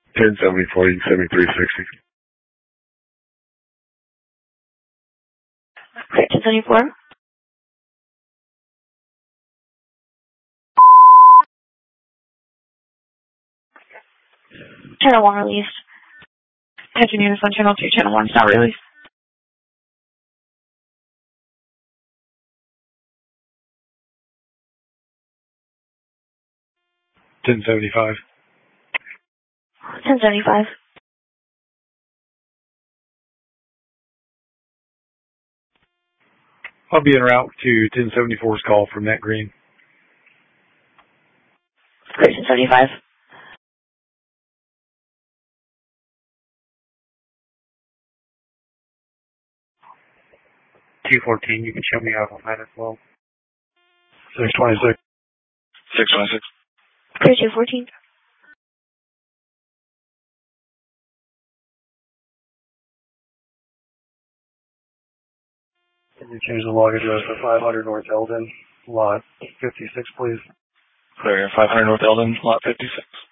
1074, you can send me 360. Okay, 1074. Channel 1 released. Engine units on channel 2, channel 1 is not released. $10.75. 1075. I'll be en route to 1074's call from Matt Green. Great, 1075. $214, you can show me out on that as well. 626. 626. Great, 214. Can you change the log address to 500 North Eldon, lot 56, please? Clear, 500 North Eldon, lot 56.